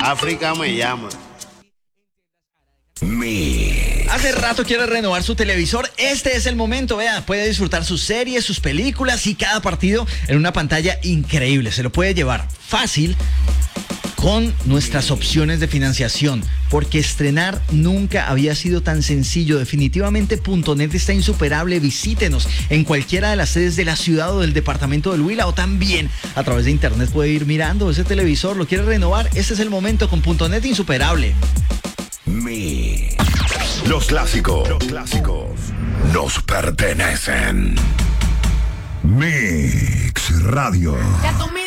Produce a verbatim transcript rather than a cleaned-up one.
África me llama. Mix. Hace rato quiere renovar su televisor. Este es el momento, vea, puede disfrutar sus series, sus películas y cada partido en una pantalla increíble. Se lo puede llevar fácil con nuestras opciones de financiación, porque estrenar nunca había sido tan sencillo. Definitivamente punto net está insuperable. Visítenos en cualquiera de las sedes de la ciudad o del departamento del Huila, o también a través de internet puede ir mirando ese televisor. ¿Lo quiere renovar? Este es el momento con punto net insuperable. Mix. Los clásicos, los clásicos nos pertenecen. Mix Radio.